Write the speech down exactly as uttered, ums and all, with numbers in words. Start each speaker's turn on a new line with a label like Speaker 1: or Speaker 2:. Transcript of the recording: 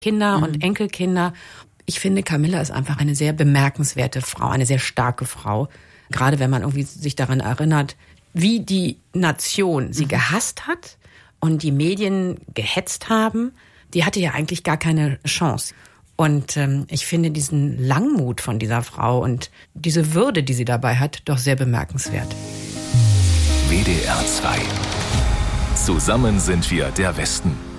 Speaker 1: Kinder
Speaker 2: Mhm.
Speaker 1: und Enkelkinder. Ich finde, Camilla ist einfach eine sehr bemerkenswerte Frau, eine sehr starke Frau. Gerade wenn man irgendwie sich daran erinnert, wie die Nation sie mhm. gehasst hat und die Medien gehetzt haben. Die hatte ja eigentlich gar keine Chance. Und ähm, ich finde diesen Langmut von dieser Frau und diese Würde, die sie dabei hat, doch sehr bemerkenswert.
Speaker 3: W D R zwei. Zusammen sind wir der Westen.